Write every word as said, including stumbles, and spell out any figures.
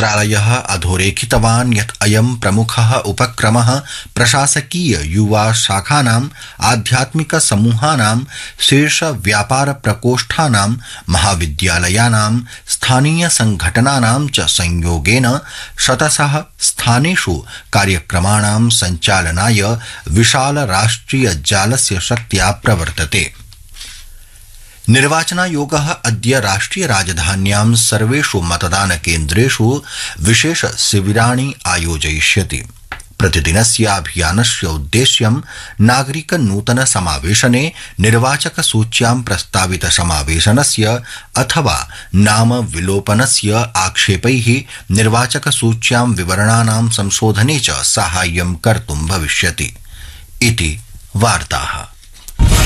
मन्त्रालयः अधोरेखितवान् यत् अयं प्रमुखः उपक्रमः प्रशासकीय युवा शाखानाम् आध्यात्मिक समूहानां शीर्ष व्यापार प्रकोष्ठानां महाविद्यालयानां स्थानीय संघटनानां च संयोगेन शतशः स्थानेषु कार्यक्रमाणां सञ्चालनाय विशाल राष्ट्रिय जालस्य शक्त्या प्रवर्तते। निर्वाचनायोगः अद्य राष्ट्रिय राजधान्यां सर्वेषु मतदानकेन्द्रेषु विशेष शिबिराणि आयोजयिष्यति। प्रतिदिनस्य अभियानस्य उद्देश्यं नागरिक नूतन समावेशने निर्वाचक सूच्यां प्रस्तावित समावेशनस्य अथवा नाम विलोपनस्य आक्षेपैः निर्वाचक सूच्यां विवरणानां संशोधने च साहाय्यं कर्तुं भविष्यति इति वार्ताः।